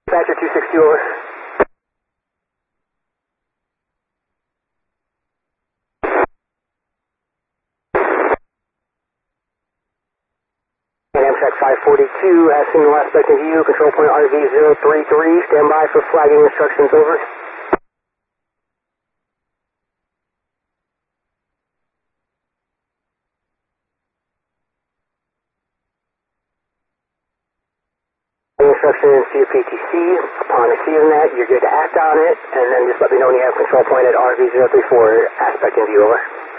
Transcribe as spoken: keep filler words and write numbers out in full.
Dispatcher two six two, over. Amtrak five forty-two has signal aspect in view, control point R V zero three three, stand by for flagging instructions, over. Instructions to your P T C. Upon receiving that, you're good to act on it, and then just let me know when you have control point at R V zero three four, aspect in view, over.